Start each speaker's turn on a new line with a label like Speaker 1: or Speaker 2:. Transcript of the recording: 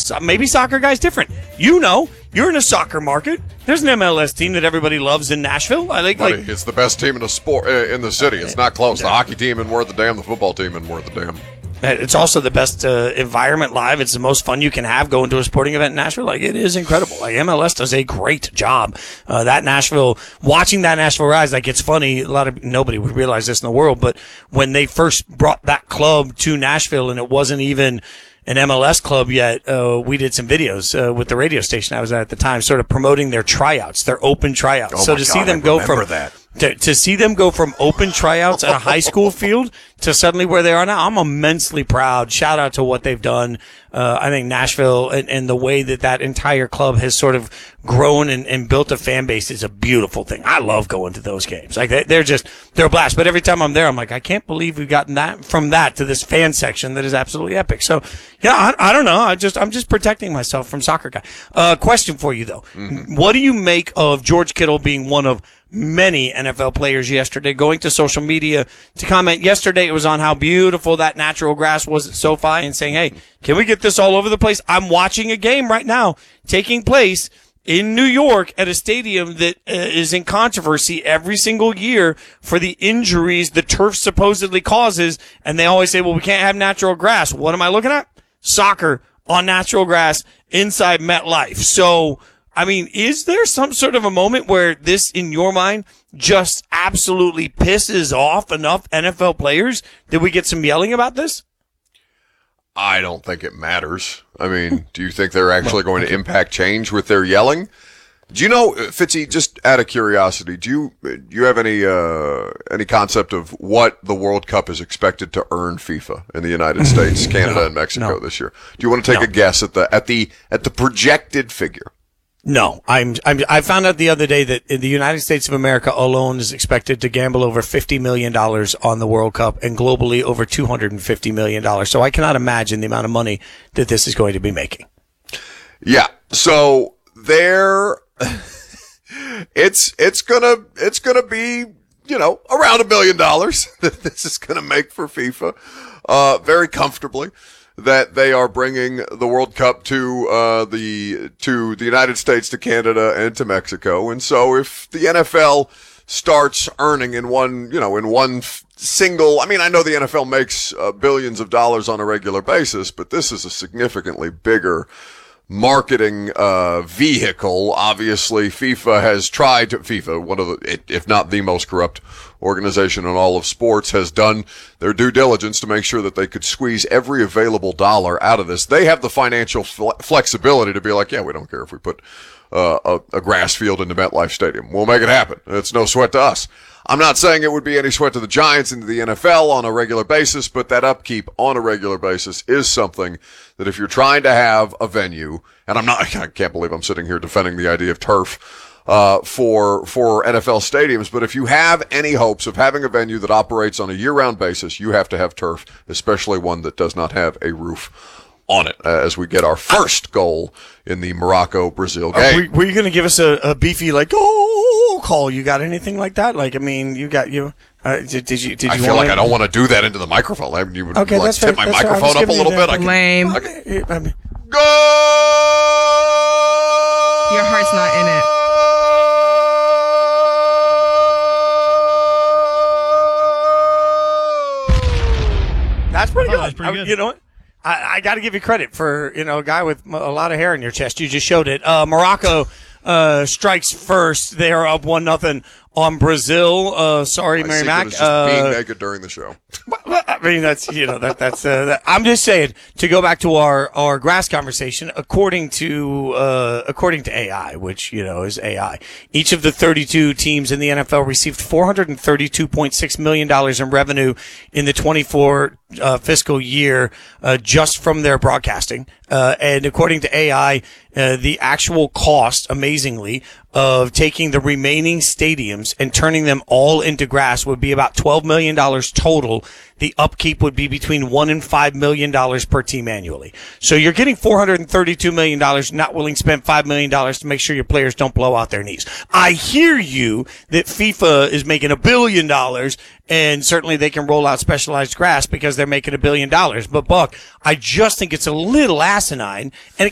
Speaker 1: maybe soccer guy's different. You know, you're in a soccer market. There's an MLS team that everybody loves in Nashville.
Speaker 2: It's the best team in the sport in the city. It's not close. The hockey team isn't worth a damn. The football team isn't worth a damn.
Speaker 1: It's also the best environment live. It's the most fun you can have going to a sporting event in Nashville. It is incredible. MLS does a great job. Watching that Nashville Rise, it's funny. Nobody would realize this in the world, but when they first brought that club to Nashville and it wasn't even an MLS club yet, we did some videos with the radio station I was at the time, sort of promoting their tryouts, their open tryouts. See them go from that. To see them go from open tryouts at a high school field to suddenly where they are now, I'm immensely proud. Shout out to what they've done. I think Nashville and the way that entire club has sort of grown and built a fan base is a beautiful thing. I love going to those games. They're a blast. But every time I'm there, I'm I can't believe we've gotten that from that to this fan section that is absolutely epic. So, yeah, I don't know. I'm just protecting myself from soccer guy. Question for you though. Mm-hmm. What do you make of George Kittle being one of many NFL players yesterday going to social media to comment? Yesterday it was on how beautiful that natural grass was at SoFi and saying, hey, can we get this all over the place? I'm watching a game right now taking place in New York at a stadium that is in controversy every single year for the injuries the turf supposedly causes. And they always say, well, we can't have natural grass. What am I looking at? Soccer on natural grass inside MetLife. So, is there some sort of a moment where this, in your mind, just absolutely pisses off enough NFL players that we get some yelling about this?
Speaker 2: I don't think it matters. Do you think they're actually going to impact change with their yelling? Do you know, Fitzy, just out of curiosity, do you have any concept of what the World Cup is expected to earn FIFA in the United States, Canada, and Mexico this year? Do you want to take a guess at the projected figure?
Speaker 1: No, I found out the other day that in the United States of America alone is expected to gamble over $50 million on the World Cup and globally over $250 million. So I cannot imagine the amount of money that this is going to be making.
Speaker 2: Yeah. So it's gonna be, around $1 billion that this is gonna make for FIFA, very comfortably. That they are bringing the World Cup to the United States, to Canada, and to Mexico. And so if the NFL starts earning in one single, I know the NFL makes billions of dollars on a regular basis, but this is a significantly bigger marketing vehicle. Obviously, FIFA, one of the, if not the most corrupt organization in all of sports, has done their due diligence to make sure that they could squeeze every available dollar out of this. They have the financial flexibility to be like, yeah, we don't care if we put a grass field into MetLife Stadium. We'll make it happen. It's no sweat to us. I'm not saying it would be any sweat to the Giants and to the NFL on a regular basis, but that upkeep on a regular basis is something that if you're trying to have a venue, and I can't believe I'm sitting here defending the idea of turf for NFL stadiums, but if you have any hopes of having a venue that operates on a year-round basis, you have to have turf, especially one that does not have a roof on it, as we get our first goal in the Morocco-Brazil game.
Speaker 1: Were you going to give us a beefy, oh, call? You got anything like that? You got you. Did you?
Speaker 2: I feel like I don't want to do that into the microphone. You would tip my microphone up a little bit.
Speaker 3: Lame.
Speaker 2: Go!
Speaker 3: Your heart's not in it.
Speaker 1: That's pretty good.
Speaker 4: That's pretty good.
Speaker 1: You know what? I got to give you credit for, a guy with a lot of hair in your chest. You just showed it. Morocco strikes first. They are up 1-0 on Brazil. Sorry, Mary Mac.
Speaker 2: Just being naked during the show.
Speaker 1: That's I'm just saying, to go back to our grass conversation, according to AI, which, is AI, each of the 32 teams in the NFL received $432.6 million in revenue in the 24 fiscal year, just from their broadcasting. And according to AI, the actual cost, amazingly, of taking the remaining stadiums and turning them all into grass would be about $12 million total. The upkeep would be between $1 and $5 million per team annually. So you're getting $432 million, not willing to spend $5 million to make sure your players don't blow out their knees. I hear you that FIFA is making $1 billion, and certainly they can roll out specialized grass because they're making $1 billion. But Buck, I just think it's a little asinine, and